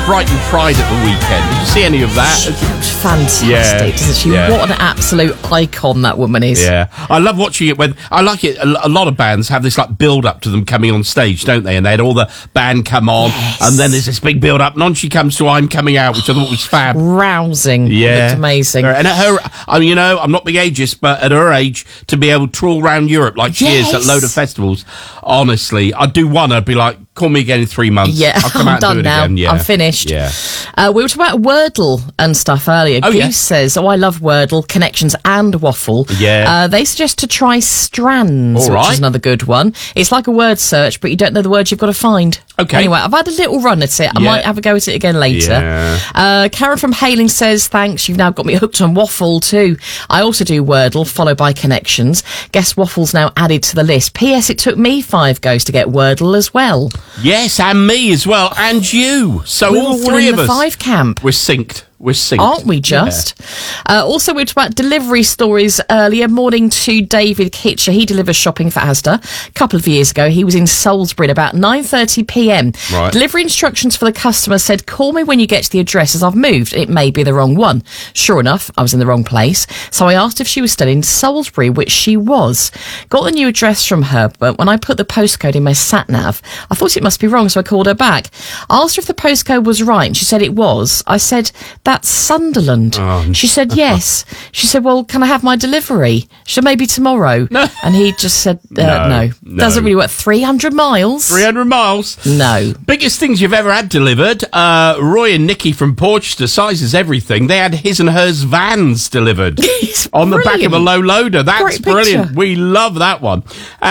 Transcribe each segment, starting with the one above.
Brighton Pride at the weekend. Did you see any of that? She looks fantastic, doesn't she? Yeah. What an absolute icon that woman is. Yeah, I love watching it when I like it. A lot of bands have this like build up to them coming on stage, don't they? And they had all the band come on, and then there's this big build up, and on she comes to "I'm Coming Out," which I thought was fab. Rousing. Yeah, Looked amazing. And at her, I mean, I'm not being ageist, but at her age, to be able to trawl around Europe like she is at a load of festivals, honestly, I'd do one. I'd be like, call me again in 3 months. Yeah, I'll come I'm out done and do it now. again. Yeah. I'm finished. Yeah. We were talking about Wordle and stuff earlier. Goose says, I love Wordle, Connections and Waffle. Yeah. They suggest to try Strands, All right. which is another good one. It's like a word search, but you don't know the words you've got to find. Okay. Anyway, I've had a little run at it. I might have a go at it again later. Yeah. Karen from Hailing says, thanks, you've now got me hooked on Waffle too. I also do Wordle, followed by Connections. Guess Waffle's now added to the list. P.S. It took me 5 goes to get Wordle as well. Yes, and me as well, and you. So We're all all three in of the us. 5 camp. We're synced. We're synced. Aren't we just? Yeah. Also, we talked about delivery stories earlier. Morning to David Kitcher. He delivers shopping for Asda. A couple of years ago, he was in Salisbury at about 9:30pm. Right. Delivery instructions for the customer said, call me when you get to the address as I've moved. It may be the wrong one. Sure enough, I was in the wrong place. So I asked if she was still in Salisbury, which she was. Got the new address from her, but when I put the postcode in my sat-nav, I thought it must be wrong, so I called her back. Asked her if the postcode was right, and she said it was. I said, that's Sunderland. She said, yes. She said, well, can I have my delivery? She said, maybe tomorrow. No. And he just said, no. Doesn't really work. 300 miles? 300 miles. No. Biggest things you've ever had delivered. Roy and Nikki from Porchester, Sizes Everything. They had his and hers vans delivered on the back of a low loader. That's Great brilliant. picture. We love that one.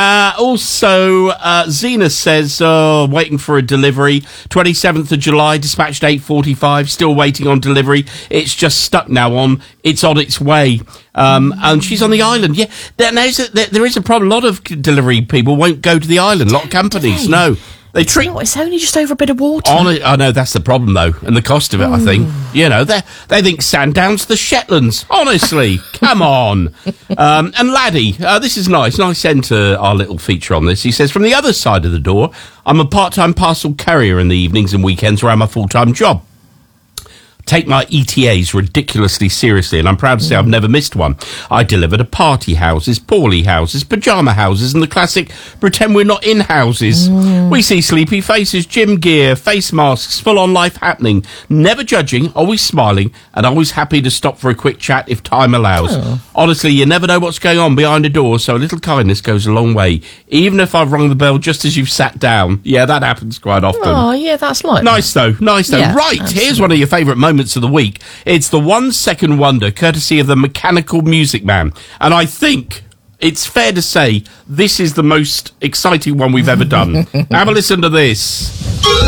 Also, Zena says, waiting for a delivery. 27th of July, dispatched 8:45. Still waiting on delivery. It's just stuck now on. It's on its way. And she's on the island. Yeah, there is a problem. A lot of delivery people won't go to the island. A lot of companies, no. They treat. No, it's only just over a bit of water. I know that's the problem though, and the cost of it. I think they think Sandown's the Shetlands. Honestly, come on. And Laddie, this is nice. Nice end to our little feature on this. He says, from the other side of the door, I'm a part-time parcel carrier in the evenings and weekends around my full-time job. Take my ETAs ridiculously seriously, and I'm proud to say I've never missed one. I deliver to party houses, poorly houses, pyjama houses, and the classic pretend we're not in houses. We see sleepy faces, gym gear, face masks, full-on life happening. Never judging, always smiling, and always happy to stop for a quick chat if time allows. Honestly, you never know what's going on behind a door, so a little kindness goes a long way. Even if I've rung the bell just as you've sat down. Yeah, that happens quite often. Oh, yeah, that's like Nice though. Yeah, Right, absolutely. here's one of your favourite moments of the week. It's the 1 second wonder, courtesy of the Mechanical Music Man. And I think it's fair to say this is the most exciting one we've ever done. Have a listen to this.